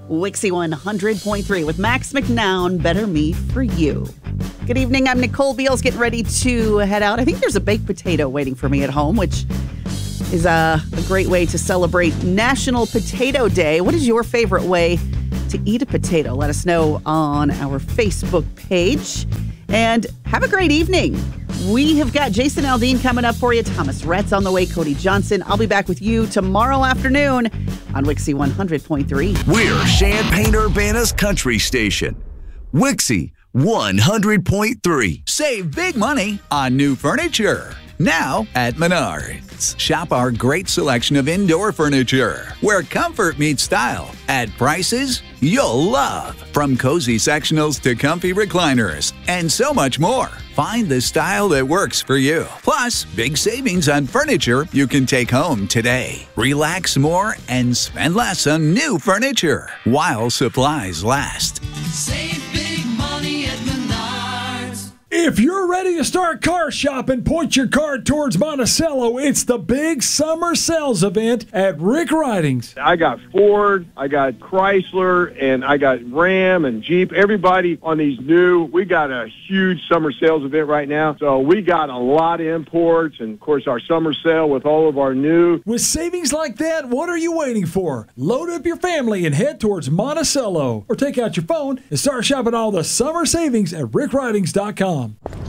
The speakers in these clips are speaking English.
Wixie 100.3 with Max McNown, Better Me For You. Good evening, I'm Nicole Beals, getting ready to head out. I think there's a baked potato waiting for me at home, which is a great way to celebrate National Potato Day. What is your favorite way to eat a potato? Let us know on our Facebook page. And have a great evening. We have got Jason Aldean coming up for you. Thomas Rhett's on the way. Cody Johnson. I'll be back with you tomorrow afternoon on Wixie 100.3. We're Champaign-Urbana's country station. Wixie 100.3. Save big money on new furniture. Now at Menards. Shop our great selection of indoor furniture, where comfort meets style, at prices you'll love. From cozy sectionals to comfy recliners, and so much more. Find the style that works for you. Plus, big savings on furniture you can take home today. Relax more and spend less on new furniture while supplies last. Save big money at Menards. If you're ready to start car shopping, point your card towards Monticello. It's the big summer sales event at Rick Ridings. I got Ford, I got Chrysler, and I got Ram and Jeep. Everybody on these new, we got a huge summer sales event right now. So we got a lot of imports and, of course, our summer sale with all of our new. With savings like that, what are you waiting for? Load up your family and head towards Monticello. Or take out your phone and start shopping all the summer savings at rickridings.com.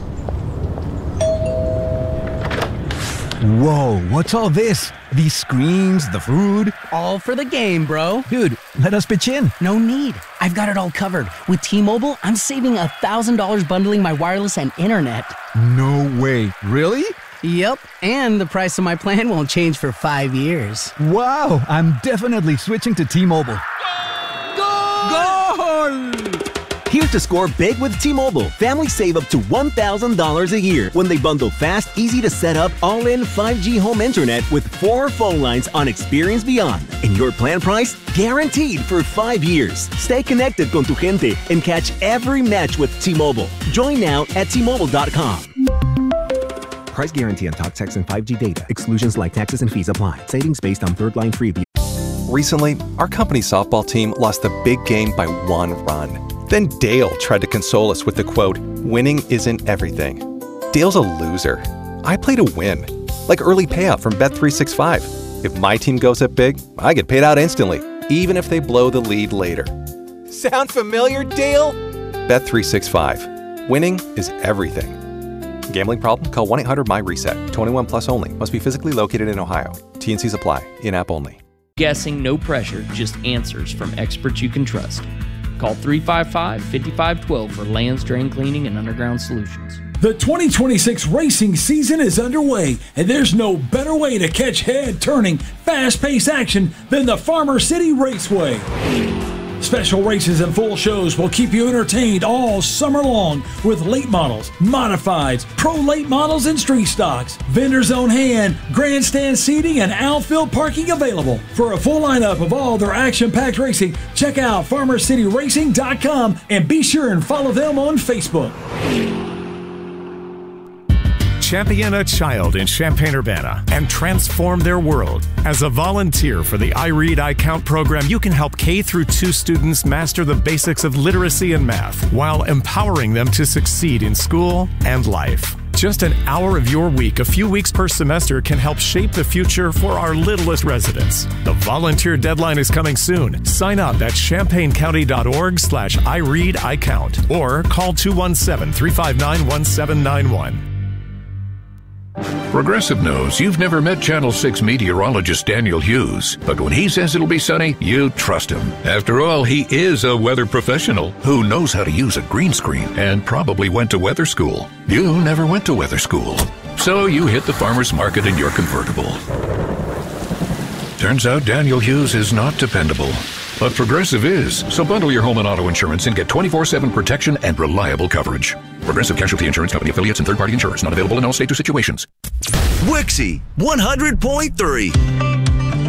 Whoa, what's all this? These screens, the food? All for the game, bro. Dude, let us pitch in. No need. I've got it all covered. With T-Mobile, I'm saving $1,000 bundling my wireless and internet. No way. Really? Yep, and the price of my plan won't change for 5 years. Wow, I'm definitely switching to T-Mobile. Goal! Here to score big with T-Mobile. Families save up to $1,000 a year when they bundle fast, easy to set up, all-in 5G home internet with 4 phone lines on Experience Beyond. And your plan price? Guaranteed for 5 years. Stay connected con tu gente and catch every match with T-Mobile. Join now at T-Mobile.com. Price guarantee on talk, text, and 5G data. Exclusions like taxes and fees apply. Savings based on third line freebie. Recently, our company softball team lost a big game by 1 run. Then Dale tried to console us with the quote, "Winning isn't everything." Dale's a loser. I play to win. Like early payout from Bet365. If my team goes up big, I get paid out instantly, even if they blow the lead later. Sound familiar, Dale? Bet365. Winning is everything. Gambling problem? Call 1-800-MY-RESET. 21 plus only. Must be physically located in Ohio. T&Cs apply. In-app only. Guessing, no pressure, just answers from experts you can trust. Call 355-5512 for Lands Drain Cleaning and Underground Solutions. The 2026 racing season is underway, and there's no better way to catch head-turning, fast-paced action than the Farmer City Raceway. Special races and full shows will keep you entertained all summer long with late models, modifieds, pro late models, and street stocks. Vendors on hand, grandstand seating, and outfield parking available. For a full lineup of all their action-packed racing, check out FarmerCityRacing.com and be sure and follow them on Facebook. Champion a child in Champaign-Urbana and transform their world. As a volunteer for the I Read, I Count program, you can help K through 2 students master the basics of literacy and math while empowering them to succeed in school and life. Just an hour of your week, a few weeks per semester, can help shape the future for our littlest residents. The volunteer deadline is coming soon. Sign up at champaigncounty.org/IReadICount or call 217-359-1791. Progressive knows you've never met Channel 6 meteorologist Daniel Hughes, but when he says it'll be sunny, you trust him. After all, he is a weather professional who knows how to use a green screen and probably went to weather school. You never went to weather school, so you hit the farmer's market in your convertible. Turns out Daniel Hughes is not dependable, but Progressive is. So bundle your home and auto insurance and get 24/7 protection and reliable coverage. Progressive Casualty Insurance Company affiliates and third-party insurers. Not available in all states or situations. Wixie 100.3.